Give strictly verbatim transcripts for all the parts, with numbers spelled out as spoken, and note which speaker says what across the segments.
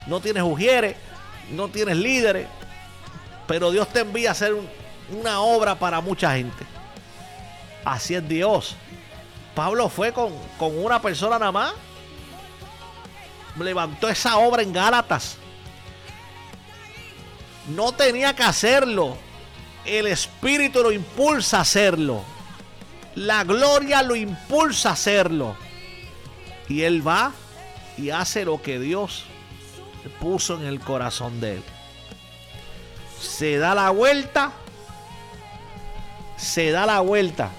Speaker 1: no tienes ujieres, no tienes líderes, pero Dios te envía a hacer un, una obra para mucha gente. Así es Dios. Pablo fue con, con una persona nada más, levantó esa obra en Gálatas. No tenía que hacerlo, el Espíritu lo impulsa a hacerlo, la gloria lo impulsa a hacerlo, y él va y hace lo que Dios puso en el corazón de él. Se da la vuelta, se da la vuelta,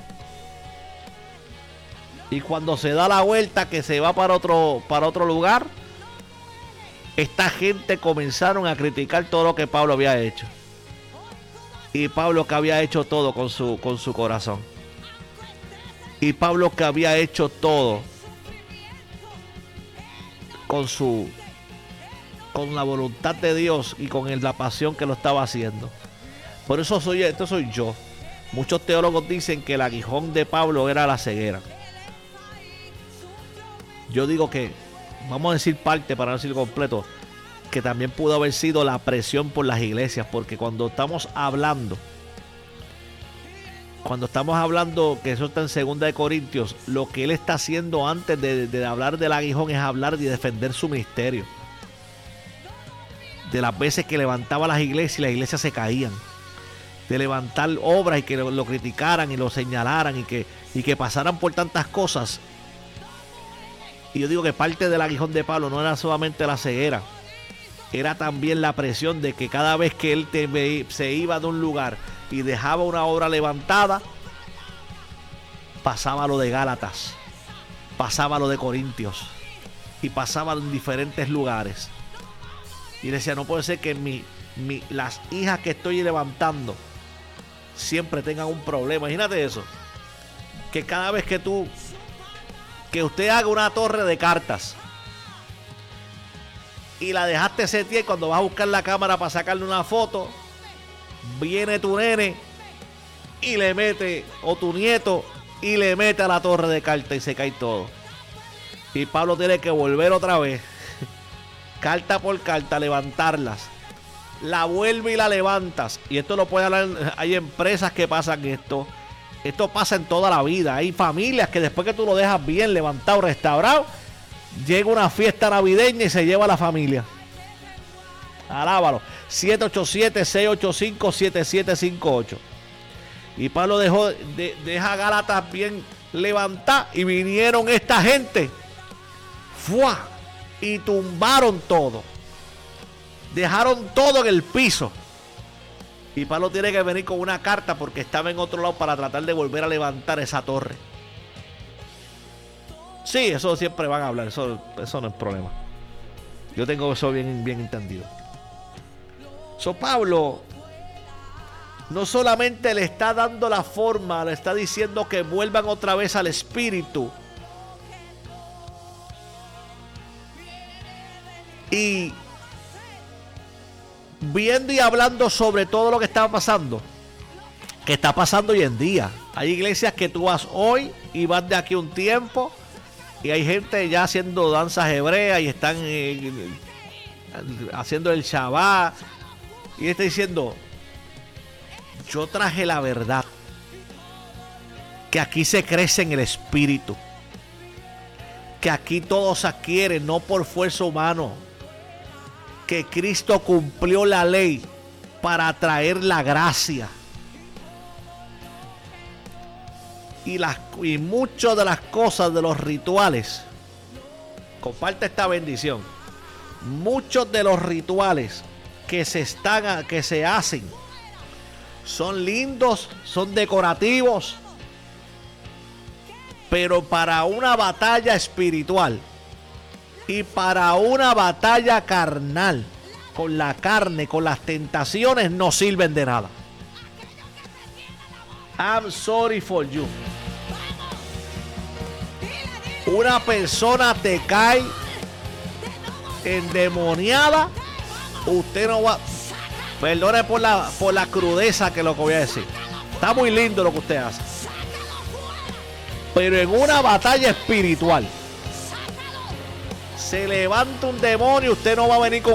Speaker 1: y cuando se da la vuelta que se va para otro, para otro lugar, esta gente comenzaron a criticar todo lo que Pablo había hecho. Y Pablo que había hecho todo con su, con su corazón. Y Pablo que había hecho todo con su, con la voluntad de Dios y con el, la pasión que lo estaba haciendo. Por eso soy, esto soy yo. Muchos teólogos dicen que el aguijón de Pablo era la ceguera. Yo digo que, vamos a decir parte para no decir completo, que también pudo haber sido la presión por las iglesias, porque cuando estamos hablando, cuando estamos hablando, que eso está en segunda de Corintios, lo que él está haciendo antes de, de hablar del aguijón es hablar y defender su ministerio. De las veces que levantaba las iglesias y las iglesias se caían. De levantar obras y que lo, lo criticaran y lo señalaran y que, y que pasaran por tantas cosas. Y yo digo que parte del aguijón de Pablo no era solamente la ceguera, era también la presión de que cada vez que él te, se iba de un lugar y dejaba una obra levantada, pasaba lo de Gálatas, pasaba lo de Corintios y pasaba en diferentes lugares. Y decía, no puede ser que mi, mi, las hijas que estoy levantando siempre tengan un problema. Imagínate eso, que cada vez que tú que usted haga una torre de cartas y la dejaste setear, y cuando vas a buscar la cámara para sacarle una foto, viene tu nene y le mete, o tu nieto, y le mete a la torre de cartas y se cae todo. Y Pablo tiene que volver otra vez, carta por carta, levantarlas. La vuelve y la levantas. Y esto lo puede hablar, hay empresas que pasan esto. Esto pasa en toda la vida. Hay familias que después que tú lo dejas bien levantado, restaurado, llega una fiesta navideña y se lleva a la familia. Alábalo. siete ocho siete, seis ocho cinco, siete siete cinco ocho. Y Pablo dejó, de, deja a Gálatas bien levantada y vinieron esta gente. ¡Fua! Y tumbaron todo. Dejaron todo en el piso. Y Pablo tiene que venir con una carta porque estaba en otro lado para tratar de volver a levantar esa torre. Sí, eso siempre van a hablar, eso, eso no es problema. Yo tengo eso bien, bien entendido. So, Pablo no solamente le está dando la forma, le está diciendo que vuelvan otra vez al Espíritu. Y viendo y hablando sobre todo lo que está pasando, que está pasando hoy en día. Hay iglesias que tú vas hoy y vas de aquí un tiempo y hay gente ya haciendo danzas hebreas y están eh, haciendo el Shabbat y está diciendo, yo traje la verdad, que aquí se crece en el Espíritu, que aquí todo se adquiere no por fuerza humana, que Cristo cumplió la ley para traer la gracia. Y, las, y muchas de las cosas de los rituales, comparte esta bendición, muchos de los rituales que se, están, que se hacen son lindos, son decorativos, pero para una batalla espiritual y para una batalla carnal, con la carne, con las tentaciones, no sirven de nada. I'm sorry for you. Una persona te cae endemoniada, usted no va. Perdone por la, por la crudeza que lo que voy a decir. Está muy lindo lo que usted hace. Pero en una batalla espiritual, se levanta un demonio, usted no va a venir con